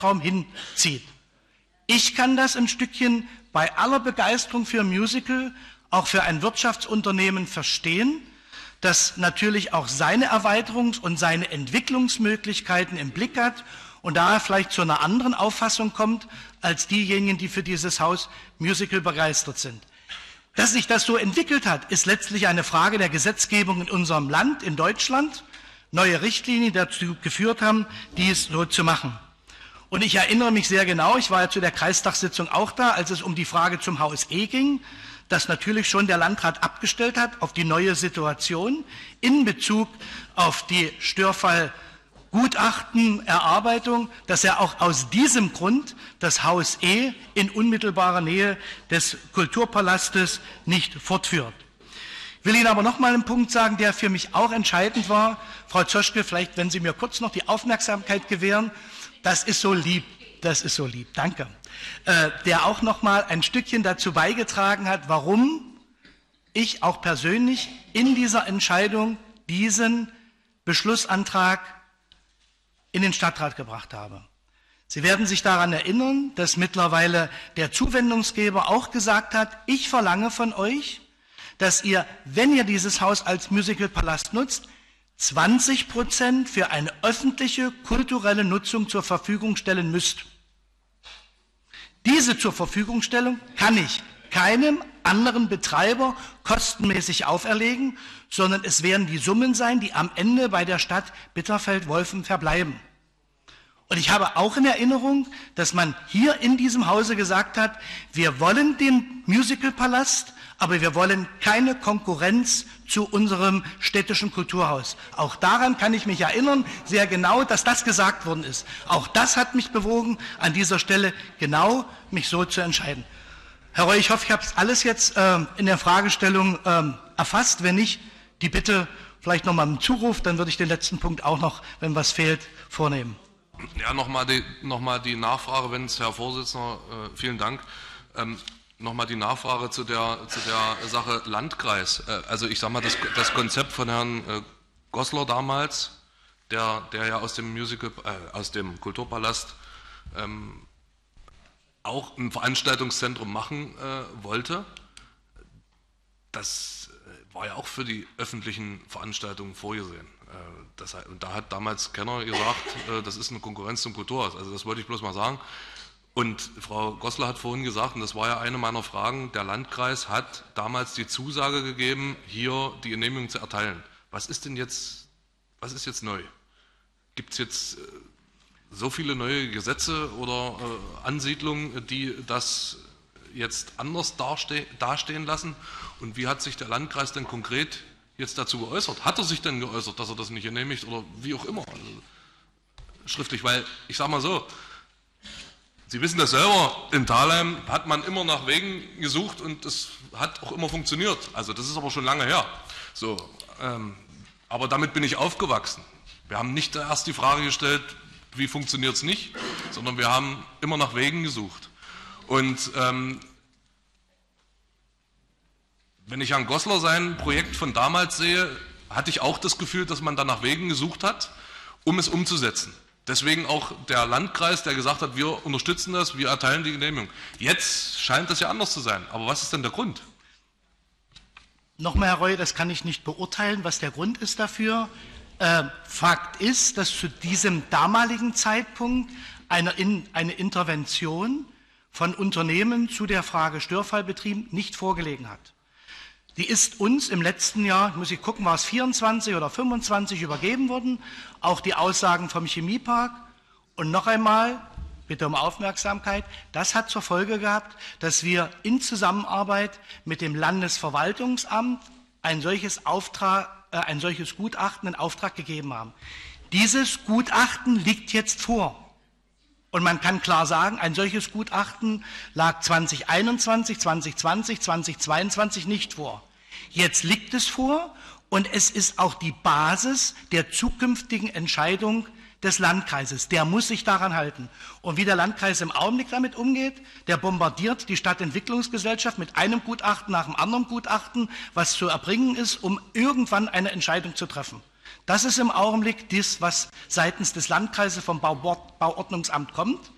Raum hinzieht. Ich kann das ein Stückchen bei aller Begeisterung für ein Musical, auch für ein Wirtschaftsunternehmen verstehen, das natürlich auch seine Erweiterungs- und seine Entwicklungsmöglichkeiten im Blick hat und daher vielleicht zu einer anderen Auffassung kommt, als diejenigen, die für dieses Haus Musical begeistert sind. Dass sich das so entwickelt hat, ist letztlich eine Frage der Gesetzgebung in unserem Land, in Deutschland. Neue Richtlinien dazu geführt haben, dies so zu machen. Und ich erinnere mich sehr genau, ich war ja zu der Kreistagssitzung auch da, als es um die Frage zum Haus E ging, dass natürlich schon der Landrat abgestellt hat auf die neue Situation in Bezug auf die Störfallgutachtenerarbeitung, dass er auch aus diesem Grund das Haus E in unmittelbarer Nähe des Kulturpalastes nicht fortführt. Ich will Ihnen aber noch mal einen Punkt sagen, der für mich auch entscheidend war. Frau Zoschke, vielleicht, wenn Sie mir kurz noch die Aufmerksamkeit gewähren, das ist so lieb, danke. Der auch noch mal ein Stückchen dazu beigetragen hat, warum ich auch persönlich in dieser Entscheidung diesen Beschlussantrag in den Stadtrat gebracht habe. Sie werden sich daran erinnern, dass mittlerweile der Zuwendungsgeber auch gesagt hat, ich verlange von euch, dass ihr, wenn ihr dieses Haus als Musicalpalast nutzt, 20% für eine öffentliche, kulturelle Nutzung zur Verfügung stellen müsst. Diese zur Verfügungstellung kann ich keinem anderen Betreiber kostenmäßig auferlegen, sondern es werden die Summen sein, die am Ende bei der Stadt Bitterfeld-Wolfen verbleiben. Und ich habe auch in Erinnerung, dass man hier in diesem Hause gesagt hat, wir wollen den Musicalpalast, aber wir wollen keine Konkurrenz zu unserem städtischen Kulturhaus. Auch daran kann ich mich erinnern, sehr genau, dass das gesagt worden ist. Auch das hat mich bewogen, an dieser Stelle genau mich so zu entscheiden. Herr Roy, ich hoffe, ich habe es alles jetzt in der Fragestellung erfasst. Wenn nicht, die Bitte vielleicht nochmal im Zuruf, dann würde ich den letzten Punkt auch noch, wenn was fehlt, vornehmen. Ja, nochmal die Nachfrage, wenn es, Herr Vorsitzender, vielen Dank. Nochmal die Nachfrage zu der Sache Landkreis. Also ich sage mal, das Konzept von Herrn Goslar damals, der ja aus dem Kulturpalast auch ein Veranstaltungszentrum machen wollte, das war ja auch für die öffentlichen Veranstaltungen vorgesehen. Und da hat damals Kenner gesagt, das ist eine Konkurrenz zum Kulturhaus. Also das wollte ich bloß mal sagen. Und Frau Goslar hat vorhin gesagt, und das war ja eine meiner Fragen, der Landkreis hat damals die Zusage gegeben, hier die Genehmigung zu erteilen. Was ist jetzt neu? Gibt es jetzt so viele neue Gesetze oder Ansiedlungen, die das jetzt anders dastehen lassen? Und wie hat sich der Landkreis denn konkret jetzt dazu geäußert? Hat er sich denn geäußert, dass er das nicht genehmigt oder wie auch immer? Also, schriftlich, weil ich sage mal so, Sie wissen das selber, in Thalheim hat man immer nach Wegen gesucht und es hat auch immer funktioniert. Also das ist aber schon lange her. So, aber damit bin ich aufgewachsen. Wir haben nicht erst die Frage gestellt, wie funktioniert es nicht, sondern wir haben immer nach Wegen gesucht. Und wenn ich Herrn Goslar sein Projekt von damals sehe, hatte ich auch das Gefühl, dass man da nach Wegen gesucht hat, um es umzusetzen. Deswegen auch der Landkreis, der gesagt hat, wir unterstützen das, wir erteilen die Genehmigung. Jetzt scheint das ja anders zu sein. Aber was ist denn der Grund? Nochmal, Herr Reue, das kann ich nicht beurteilen, was der Grund ist dafür. Fakt ist, dass zu diesem damaligen Zeitpunkt eine Intervention von Unternehmen zu der Frage Störfallbetrieb nicht vorgelegen hat. Die ist uns im letzten Jahr, muss ich gucken, war es 24 oder 25 übergeben worden, auch die Aussagen vom Chemiepark. Und noch einmal, bitte um Aufmerksamkeit, das hat zur Folge gehabt, dass wir in Zusammenarbeit mit dem Landesverwaltungsamt ein solches Gutachten in Auftrag gegeben haben. Dieses Gutachten liegt jetzt vor. Und man kann klar sagen, ein solches Gutachten lag 2021, 2020, 2022 nicht vor. Jetzt liegt es vor und es ist auch die Basis der zukünftigen Entscheidung des Landkreises. Der muss sich daran halten. Und wie der Landkreis im Augenblick damit umgeht, der bombardiert die Stadtentwicklungsgesellschaft mit einem Gutachten nach dem anderen Gutachten, was zu erbringen ist, um irgendwann eine Entscheidung zu treffen. Das ist im Augenblick das, was seitens des Landkreises vom Bauordnungsamt kommt.